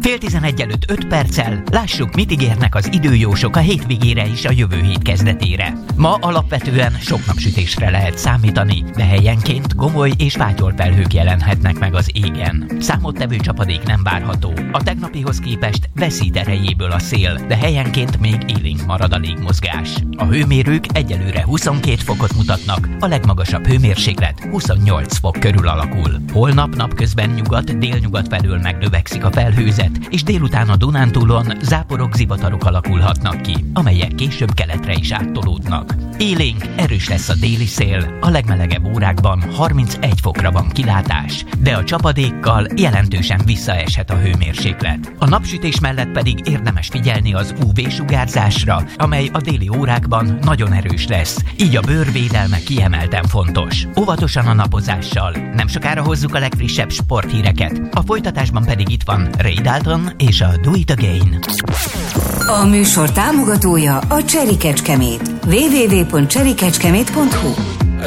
Fél 11 előtt 5 perccel lássuk, mit ígérnek az időjósok a hétvégére és a jövő hét kezdetére. Ma alapvetően sok napsütésre lehet számítani, de helyenként gomoly és fátyolfelhők jelenhetnek meg az égen. Számottevő csapadék nem várható. A tegnapihoz képest veszít erejéből a szél, de helyenként még élénk marad a légmozgás. A hőmérők egyelőre 22 fokot mutatnak, a legmagasabb hőmérséklet 28 fok körül alakul. Holnap napközben nyugat-délnyugat felől megnövekszik a felhőzet, és délután a Dunántúlon záporok, zivatarok alakulhatnak ki, amelyek később keletre is áttolódnak. Élénk, erős lesz a déli szél, a legmelegebb órákban 31 fokra van kilátás, de a csapadékkal jelentősen visszaeshet a hőmérséklet. A napsütés mellett pedig érdemes figyelni az UV-sugárzásra, amely a déli órákban nagyon erős lesz, így a bőrvédelme kiemelten fontos. Óvatosan a napozással. Nem sokára hozzuk a legfrissebb sporthíreket. A folytatásban pedig itt van Ray Dalton és a Do It Again. A műsor támogatója a Cherry Kecskemét. www.cherrykecskemét.hu